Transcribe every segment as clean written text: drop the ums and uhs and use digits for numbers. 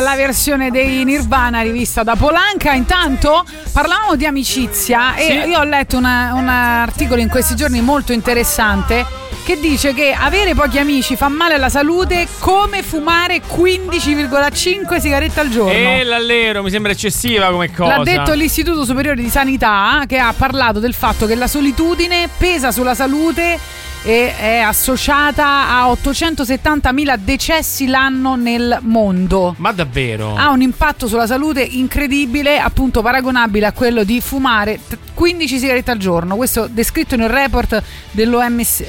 la versione dei Nirvana rivista da Polanca. Intanto parlavamo di amicizia e io ho letto un articolo in questi giorni molto interessante che dice che avere pochi amici fa male alla salute come fumare 15,5 sigarette al giorno. E l'allero mi sembra eccessiva come cosa. L'ha detto l'Istituto Superiore di Sanità, che ha parlato del fatto che la solitudine pesa sulla salute e è associata a 870.000 decessi l'anno nel mondo. Ma davvero? Ha un impatto sulla salute incredibile, appunto paragonabile a quello di fumare 15 sigarette al giorno. Questo descritto nel report dell'OMS.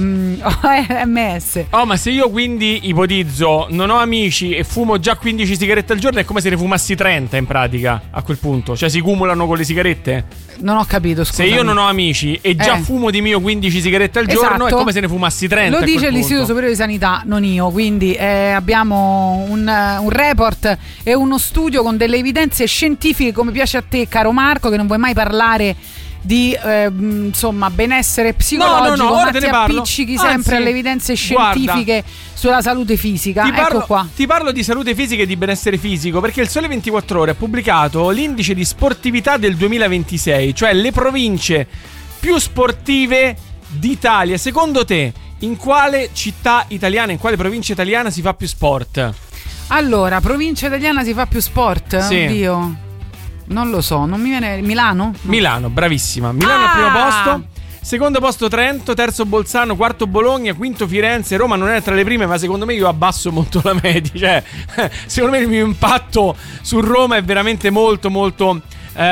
Oh, ma se io quindi ipotizzo non ho amici e fumo già 15 sigarette al giorno, è come se ne fumassi 30 in pratica a quel punto. Cioè si cumulano con le sigarette? Non ho capito, scusa. Se io non ho amici e già fumo di mio 15 sigarette al giorno, è come se ne fumassi 30. Lo dice l'Istituto Superiore di Sanità, non io. Quindi abbiamo un report e uno studio con delle evidenze scientifiche, come piace a te, caro Marco, che non vuoi mai parlare di insomma benessere psicologico, no, ma ti appiccichi sempre alle evidenze scientifiche sulla salute fisica. Ecco qua. Ti parlo di salute fisica e di benessere fisico perché il Sole 24 Ore ha pubblicato l'indice di sportività del 2026, cioè le province più sportive d'Italia. Secondo te in quale città italiana, in quale provincia italiana si fa più sport? Allora, provincia italiana si fa più sport? Sì. Oddio, non lo so, non mi viene. Milano? No. Milano, bravissima. Milano al primo posto. Secondo posto Trento, terzo Bolzano, quarto Bologna, quinto Firenze. Roma non è tra le prime, ma secondo me io abbasso molto la media. Cioè, secondo me il mio impatto su Roma è veramente molto molto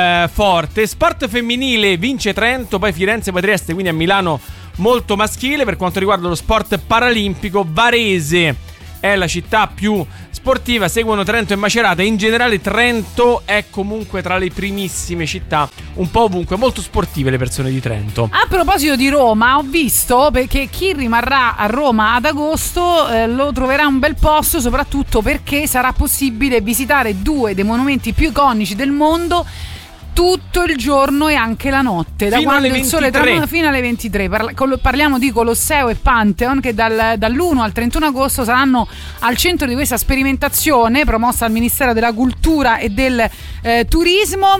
forte. Sport femminile vince Trento, poi Firenze, poi Trieste, quindi a Milano molto maschile. Per quanto riguarda lo sport paralimpico, Varese è la città più sportiva, seguono Trento e Macerata. In generale Trento è comunque tra le primissime città, un po' ovunque, molto sportive le persone di Trento. A proposito di Roma, ho visto perché chi rimarrà a Roma ad agosto lo troverà un bel posto, soprattutto perché sarà possibile visitare due dei monumenti più iconici del mondo tutto il giorno e anche la notte, da fino quando il sole tramonta fino alle 23. Parliamo di Colosseo e Pantheon, che dall'1 al 31 agosto saranno al centro di questa sperimentazione promossa dal Ministero della Cultura e del Turismo,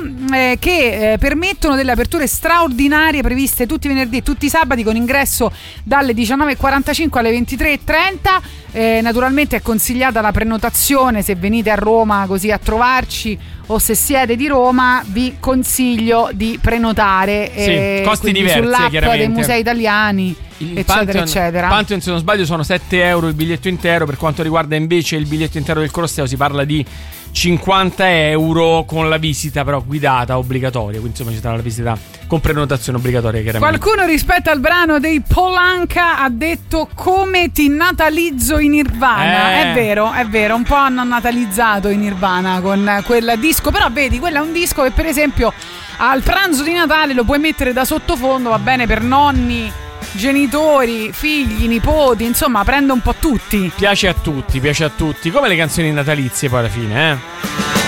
che permettono delle aperture straordinarie previste tutti i venerdì e tutti i sabati, con ingresso dalle 19.45 alle 23.30. Naturalmente è consigliata la prenotazione se venite a Roma così a trovarci, o se siete di Roma vi consiglio di prenotare, costi diversi sull'app chiaramente dei musei italiani, eccetera eccetera. Pantheon, se non sbaglio, sono 7 euro il biglietto intero. Per quanto riguarda invece il biglietto intero del Colosseo si parla di 50 euro con la visita però guidata obbligatoria, quindi insomma ci sarà la visita con prenotazione obbligatoria chiaramente. Qualcuno rispetto al brano dei Polanca ha detto: come ti natalizzo in Nirvana. È vero, un po' hanno natalizzato in Nirvana con quel disco, però vedi, quello è un disco che per esempio al pranzo di Natale lo puoi mettere da sottofondo, va bene per nonni, genitori, figli, nipoti, insomma prende un po' tutti. Piace a tutti, come le canzoni natalizie poi alla fine,